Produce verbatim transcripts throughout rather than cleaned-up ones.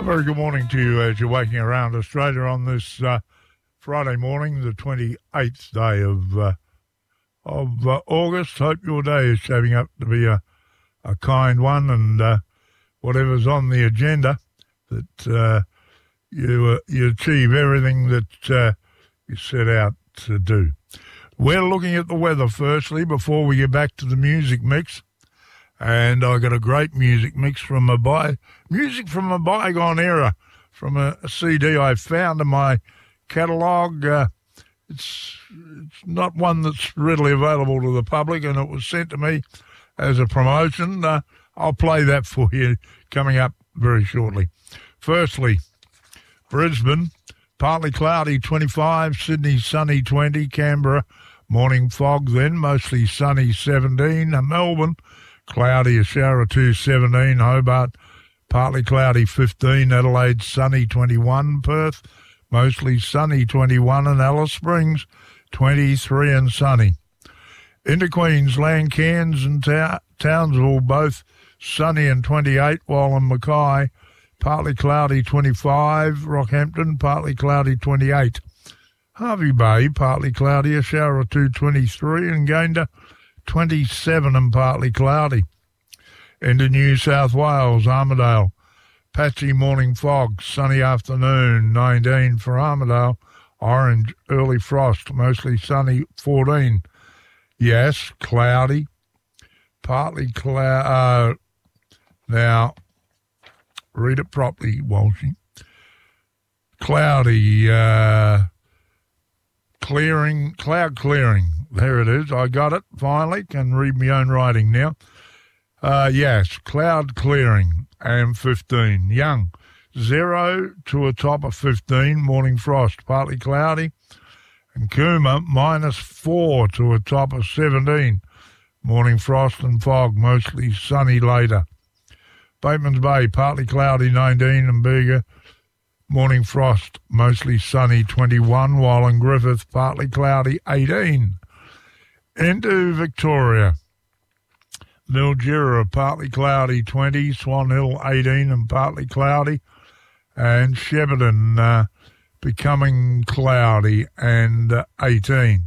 very good morning to you as you're waking around Australia on this uh, Friday morning, the twenty-eighth day of uh, of uh, August. Hope your day is shaping up to be a, a kind one, and uh, whatever's on the agenda, that uh, you uh, you achieve everything that uh, you set out to do. We're looking at the weather firstly before we get back to the music mix. And I got a great music mix from a by music from a bygone era, from a, a C D I found in my catalogue. Uh, it's it's not one that's readily available to the public, and it was sent to me as a promotion. Uh, I'll play that for you coming up very shortly. Firstly, Brisbane, partly cloudy, twenty-five. Sydney, sunny, twenty. Canberra, morning fog, then mostly sunny, seventeen. Melbourne, cloudy, a shower or two, seventeen. Hobart, partly cloudy, fifteen. Adelaide, sunny, twenty-one. Perth, mostly sunny, twenty-one. And Alice Springs, twenty-three and sunny. Into Queensland, Cairns and Ta- Townsville, both sunny and twenty-eight, while in Mackay, partly cloudy, twenty-five. Rockhampton, partly cloudy, twenty-eight. Hervey Bay, partly cloudy, a shower or two, twenty-three. And Gayndah, twenty-seven and partly cloudy. Into New South Wales, Armidale, patchy morning fog, sunny afternoon, nineteen for Armidale. Orange, early frost, mostly sunny, fourteen. Yes, cloudy, partly cloud. Uh, now, read it properly, Walshy. Cloudy, uh, clearing, cloud clearing. There it is. I got it, finally. Can read my own writing now. Uh, yes, cloud clearing and fifteen. Young, zero to a top of fifteen. Morning frost, partly cloudy. And Cooma, minus four to a top of seventeen. Morning frost and fog, mostly sunny later. Bateman's Bay, partly cloudy, nineteen. And Bega, morning frost, mostly sunny, twenty-one. While in Griffith, partly cloudy, eighteen. Into Victoria, Mildura, partly cloudy, twenty. Swan Hill, eighteen and partly cloudy. And Shepparton, uh, becoming cloudy and uh, eighteen.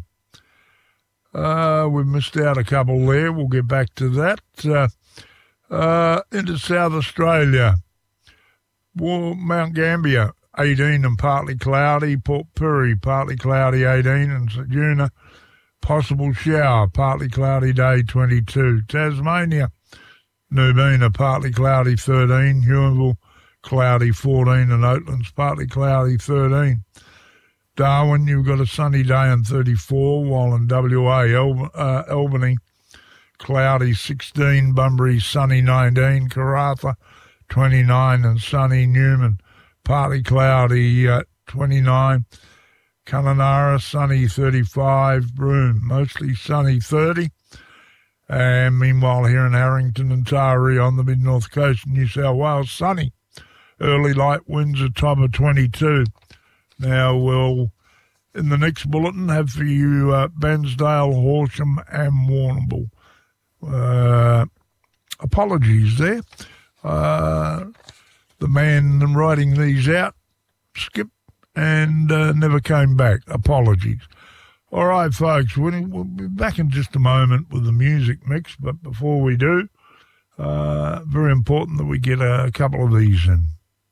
Uh, we've missed out a couple there. We'll get back to that. Uh, uh, into South Australia, well, Mount Gambier, eighteen and partly cloudy. Port Pirie, partly cloudy, eighteen. And Ceduna, possible shower, partly cloudy day, twenty-two. Tasmania, Nubina, partly cloudy, thirteen. Huonville, cloudy, fourteen. And Oatlands, partly cloudy, thirteen. Darwin, you've got a sunny day and thirty-four, while in W A, Al- uh, Albany, cloudy, sixteen. Bunbury, sunny, nineteen. Karratha, twenty-nine and sunny. Newman, partly cloudy, uh, twenty-nine. Kununurra, sunny, thirty-five. Broome, mostly sunny, thirty. And meanwhile, here in Harrington and Taree on the mid-north coast of New South Wales, sunny. Early light winds at top of twenty-two. Now, we'll, in the next bulletin, have for you uh, Bairnsdale, Horsham and Warrnambool. Uh, apologies there. Uh, the man writing these out skipped and uh, never came back. Apologies. All right, folks, we'll, we'll be back in just a moment with the music mix, but before we do, uh, very important that we get a, a couple of these in.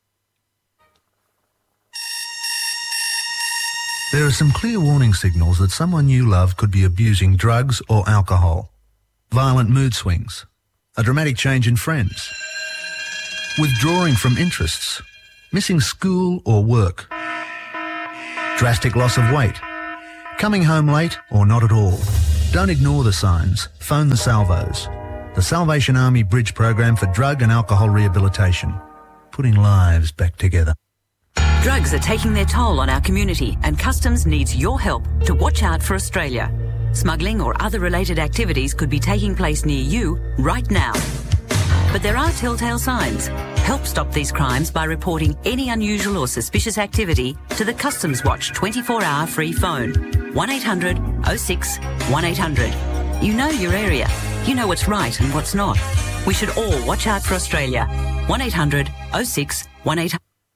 There are some clear warning signals that someone you love could be abusing drugs or alcohol. Violent mood swings, a dramatic change in friends, withdrawing from interests, missing school or work, drastic loss of weight, coming home late or not at all. Don't ignore the signs. Phone the Salvos, the Salvation Army Bridge Program for Drug and Alcohol Rehabilitation, putting lives back together. Drugs are taking their toll on our community, and Customs needs your help to watch out for Australia. Smuggling or other related activities could be taking place near you right now. But there are telltale signs. Help stop these crimes by reporting any unusual or suspicious activity to the Customs Watch twenty-four hour free phone, one eight hundred oh six one eight hundred. You know your area. You know what's right and what's not. We should all watch out for Australia. one eight hundred oh six one eight hundred.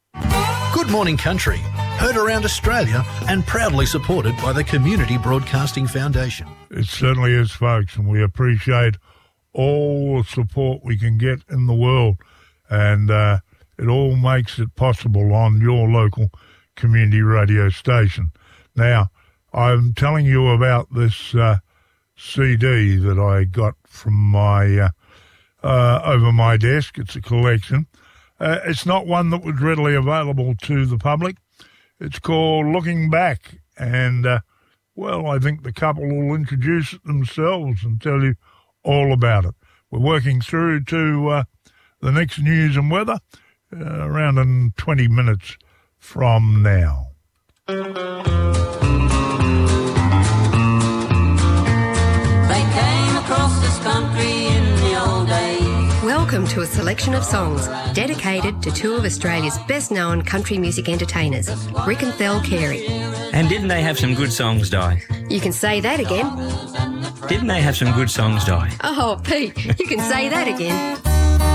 Good Morning Country, heard around Australia and proudly supported by the Community Broadcasting Foundation. It certainly is, folks, and we appreciate all the support we can get in the world, and uh, it all makes it possible on your local community radio station. Now, I'm telling you about this uh, C D that I got from my uh, uh, over my desk. It's a collection. Uh, it's not one that was readily available to the public. It's called Looking Back, and uh, well, I think the couple will introduce it themselves and tell you all about it. We're working through to uh, the next news and weather uh, around in twenty minutes from now. They came across this country in the old days. Welcome to a selection of songs dedicated to two of Australia's best-known country music entertainers, Rick and Thel Carey. And didn't they have some good songs, Di? You can say that again. Didn't they have some good songs, Di? Oh, Pete, you can say that again.